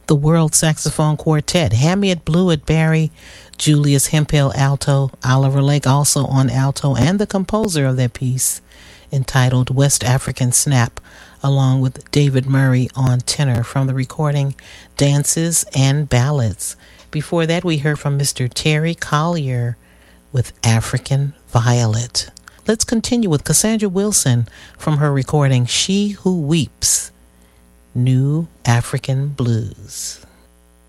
the World Saxophone Quartet, Hamiet Blue at Barry, Julius Hemphill alto, Oliver Lake also on alto, and the composer of that piece entitled West African Snap, along with David Murray on tenor from the recording Dances and Ballads. Before that, we heard from Mr. Terry Collier with African Violet. Let's continue with Cassandra Wilson from her recording She Who Weeps, New African Blues.